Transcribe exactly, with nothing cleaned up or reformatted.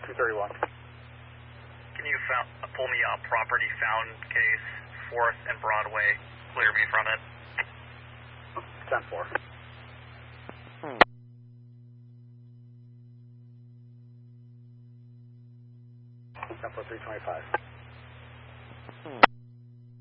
two thirty-one. Can you found, pull me a property found case, fourth and Broadway, clear me from it. ten four. ten four three twenty-five.